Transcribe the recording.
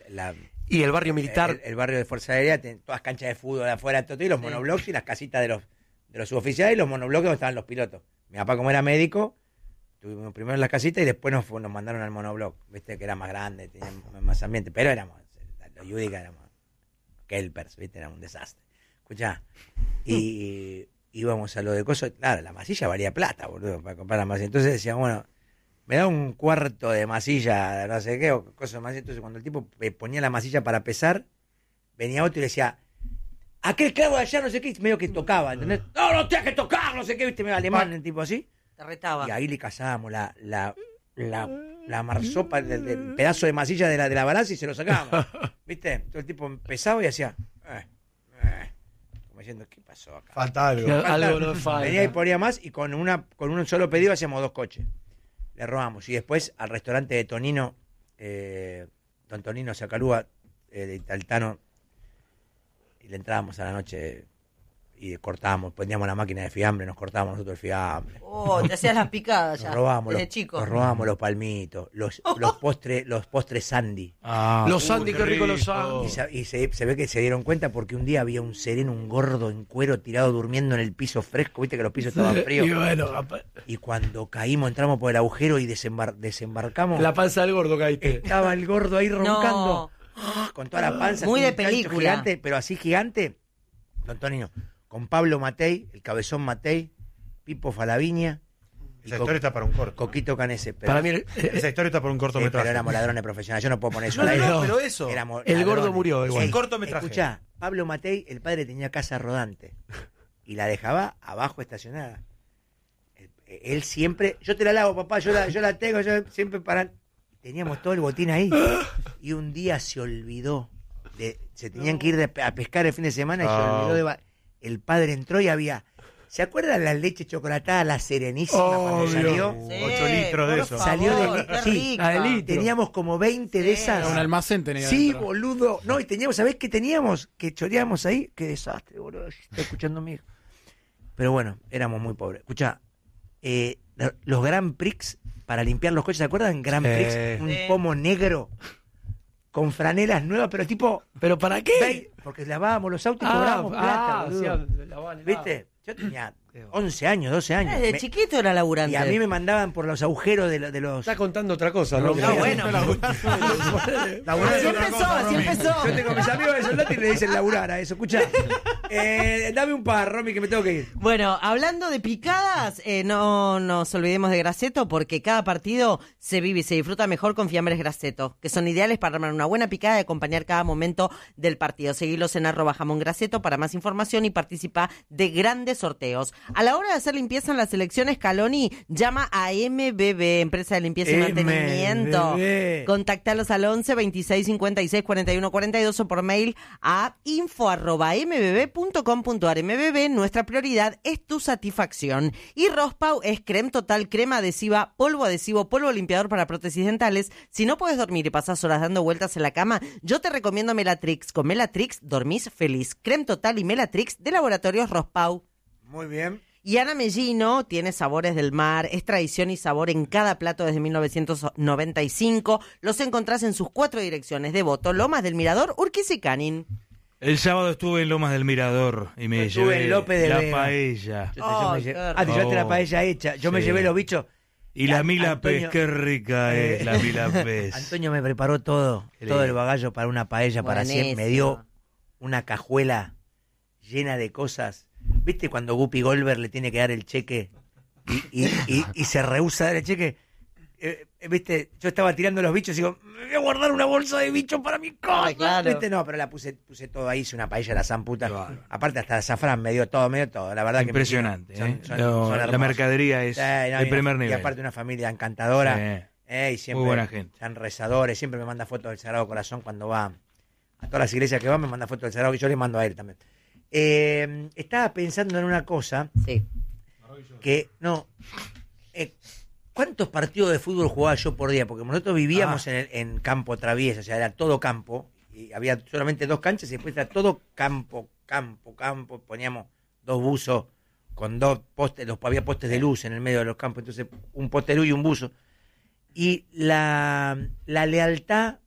Y el barrio militar. El barrio de Fuerza Aérea, todas canchas de fútbol afuera, todo, y los monoblocks y las casitas de los suboficiales y los monoblocks donde estaban los pilotos. Mi papá, como era médico, tuvimos primero en las casitas y después nos mandaron al monobloc, viste, que era más grande, tenía más ambiente, pero éramos, los Yudica éramos Kelpers, viste, era un desastre. Escuchá, y íbamos a lo de cosas, claro, la masilla valía plata, boludo, para comprar la masilla. Entonces decía, bueno, me da un cuarto de masilla, no sé qué, o cosas de masilla. Entonces cuando el tipo ponía la masilla para pesar, venía otro y le decía, aquel clavo de allá, no sé qué, medio que tocaba, ¿entendés? No tienes que tocar, no sé qué, viste, medio alemán, el tipo así. Te retaba. Y ahí le cazábamos la marsopa, el pedazo de masilla de la balanza y se lo sacábamos, ¿viste? Entonces el tipo pesaba y hacía, como diciendo, ¿qué pasó acá? Falta algo. Algo no falta. Venía y ponía más y con un solo pedido hacíamos 2 coches. Le robamos. Y después al restaurante de Tonino, don Tonino Sacalúa, de Taltano, y le entrábamos a la noche y cortábamos, poníamos la máquina de fiambre, nos cortábamos nosotros el fiambre. Oh, te hacías las picadas ya. Nos robábamos desde chico. Nos robábamos los palmitos, los postres Sandy. Los Sandy, qué rico los Sandy. Y se ve que se dieron cuenta porque un día había un sereno, un gordo en cuero tirado durmiendo en el piso fresco, viste que los pisos estaban fríos. Y bueno, y cuando caímos, entramos por el agujero y desembarcamos. la panza del gordo caíste. Estaba el gordo ahí roncando. Con toda la panza. Muy con de un chancho película. Gigante, pero así gigante. Don Tonino, con Pablo Matei, el cabezón Matei, Pipo Falaviña. Esa historia está para un corto. Coquito Canese. Pero, Para mí, Esa historia está para un pero cortometraje. éramos ladrones profesionales. Yo no puedo poner eso No, al aire. no, pero eso. Éramos el gordo ladrones. murió igual. Un cortometraje. Escuchá, Pablo Matei, el padre tenía casa rodante y la dejaba abajo estacionada. Él siempre, yo te la lavo, papá, yo la tengo, yo siempre para. Teníamos todo el botín ahí. Y un día se olvidó. Se tenían que ir a pescar el fin de semana y se olvidó el padre entró y había. ¿Se acuerdan la leche chocolatada, la Serenísima, cuando salió? 8 litros de eso. Salió favor, qué sí, rica. la de litro. teníamos como 20 de esas. Era un almacén tenía. Sí, adentro. boludo. No, y teníamos, ¿sabés qué teníamos? Que choreábamos ahí. Qué desastre, boludo. Está escuchando a mi hijo. Pero bueno, éramos muy pobres. Escuchá, los Grand Prix, para limpiar los coches, ¿se acuerdan? Grand Prix, un pomo negro con franelas nuevas, pero tipo... ¿Pero para qué? Porque lavábamos los autos y cobrábamos plata, boludo. ¿Viste? Yo tenía 11 años, 12 años. Desde chiquito era laburante. Y a mí me mandaban por los agujeros de los... Está contando otra cosa, ¿no? No, bueno. Así empezó. Yo tengo mis amigos de soldado y le dicen laburar a eso. Escucha, dame un par, Romy, que me tengo que ir. Bueno, hablando de picadas, no nos olvidemos de Grassetto, porque cada partido se vive y se disfruta mejor con fiambres Grassetto, que son ideales para armar una buena picada y acompañar cada momento del partido. Seguilos en @jamón para más información y participa de grandes sorteos. A la hora de hacer limpieza en las elecciones, Scaloni llama a MBB, empresa de limpieza y mantenimiento. Contactalos al 11 26 56 41 42 o por mail a info@mbb.com.ar. MBB, nuestra prioridad es tu satisfacción. Y Rospau es creme total, crema adhesiva, polvo adhesivo, polvo limpiador para prótesis dentales. Si no puedes dormir y pasas horas dando vueltas en la cama, yo te recomiendo Melatrix. Con Melatrix dormís feliz. Creme total y Melatrix de Laboratorios Rospau. Muy bien. Y Ana Mellino tiene sabores del mar, es tradición y sabor en cada plato desde 1995. Los encontrás en sus 4 direcciones: Devoto, Lomas del Mirador, Urquiza y Canin. El sábado estuve en Lomas del Mirador y me Estuve llevé en López de la Vega. paella. Te qué llevaste la paella hecha. Yo me Sí. llevé los bichos. Y la mila pez, qué rica es la mila pez. Antonio me preparó todo el bagallo para una paella para siempre. Me dio una cajuela llena de cosas. ¿Viste cuando Guppy Goldberg le tiene que dar el cheque y se rehúsa a dar el cheque? ¿Viste? Yo estaba tirando los bichos y digo, me voy a guardar una bolsa de bichos para mi cosa. Claro. ¿Viste? No, pero la puse todo ahí, hice una paella a la zamputa. Claro. Aparte hasta el azafrán me dio todo. La verdad impresionante, que son la hermosos. mercadería es el primer nivel. Y aparte una familia encantadora. Sí. Y siempre muy buena gente. Sean rezadores, siempre me manda fotos del Sagrado Corazón cuando va a todas las iglesias que va, me manda fotos del Sagrado, y yo le mando a él también. Estaba pensando en una cosa. Sí. Que no. ¿Cuántos partidos de fútbol jugaba yo por día? Porque nosotros vivíamos en campo traviesa, o sea, era todo campo, y había solamente 2 canchas y después era todo campo. Poníamos 2 buzos con 2 postes, había postes de luz en el medio de los campos, entonces un poste de luz y un buzo. Y la lealtad